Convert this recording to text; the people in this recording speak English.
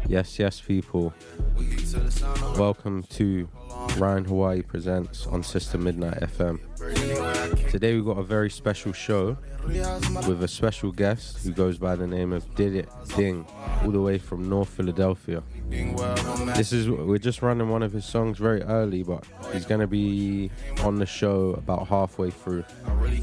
Yes, yes, people. Welcome to Ryan Hawaii Presents on Sister Midnight FM. Today we've got a very special show with a special guest who goes by the name of Did It Ding, all the way from North Philadelphia. We're just running one of his songs very early, but he's going to be on the show about halfway through.